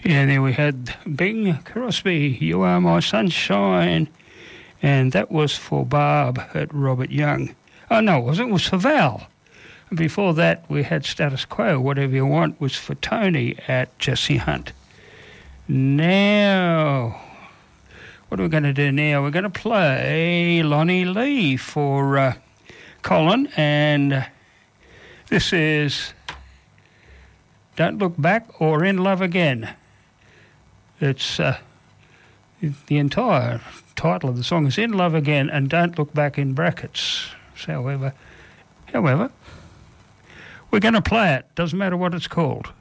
Yeah, there we had Bing Crosby, You Are My Sunshine, and that was for Barb at Robert Young. Oh, no, it wasn't. It was for Val. And before that, we had Status Quo, Whatever You Want, was for Tony at Jesse Hunt. Now, what are we going to do now? We're going to play Lonnie Lee for Colin, and this is Don't Look Back or In Love Again. It's the entire title of the song is In Love Again and Don't Look Back in brackets. However, we're going to play it. Doesn't matter what it's called.